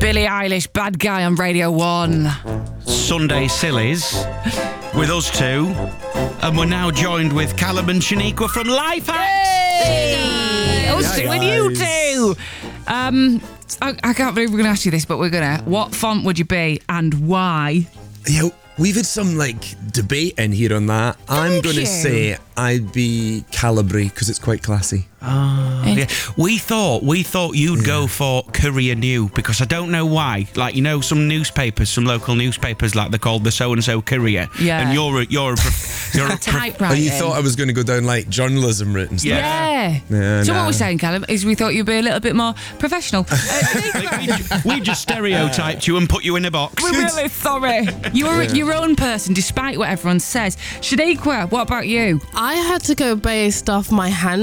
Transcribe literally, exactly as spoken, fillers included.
Billie Eilish, Bad Guy on Radio one. Sunday Sillies with us two. And we're now joined with Callum and Shaniqua from Life Hacks. Hey! I'll stick with you two. Um, I, I can't believe we're going to ask you this, but we're going to. What font would you be and why? Yeah, we've had some like debate in here on that. I'm going you. to say I'd be Calibri because it's quite classy. Oh, yeah. We thought we thought you'd yeah. go for Courier New because I don't know why. Like, you know, some newspapers, some local newspapers, like they're called the so and so Courier. Yeah. And you're a, you're a, you're a typewriter. Oh, you thought I was going to go down like journalism route and stuff. Yeah. yeah. yeah so nah. what we're saying, Callum, is we thought you'd be a little bit more professional. Uh, we just stereotyped you and put you in a box. We're really sorry. You were yeah. your own person, despite what everyone says. Shaniqua, what about you? I had to go based off my hand